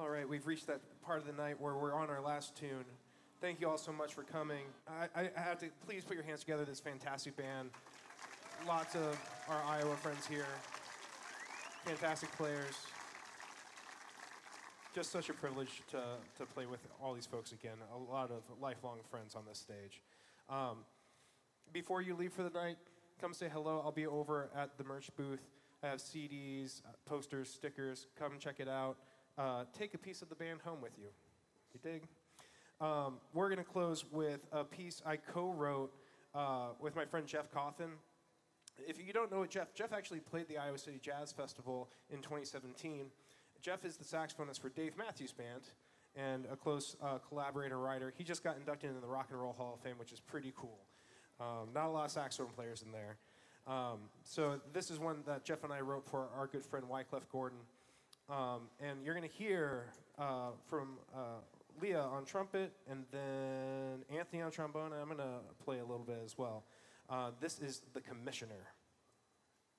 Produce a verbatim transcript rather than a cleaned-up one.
All right, we've reached that part of the night where we're on our last tune. Thank you all so much for coming. I, I have to please put your hands together. This fantastic band. Lots of our Iowa friends here. Fantastic players. Just such a privilege to, to play with all these folks again. A lot of lifelong friends on this stage. Um, before you leave for the night, come say hello. I'll be over at the merch booth. I have C Ds, posters, stickers. Come check it out. Uh, take a piece of the band home with you. You dig? Um, we're going to close with a piece I co-wrote uh, with my friend Jeff Coffin. If you don't know Jeff, Jeff actually played the Iowa City Jazz Festival in twenty seventeen. Jeff is the saxophonist for Dave Matthews Band and a close uh, collaborator writer. He just got inducted into the Rock and Roll Hall of Fame, which is pretty cool. Um, not a lot of saxophone players in there. Um, so this is one that Jeff and I wrote for our good friend Wyclef Gordon. Um, and you're going to hear uh, from uh, Leah on trumpet and then Anthony on trombone. And I'm going to play a little bit as well. Uh, this is The Commissioner.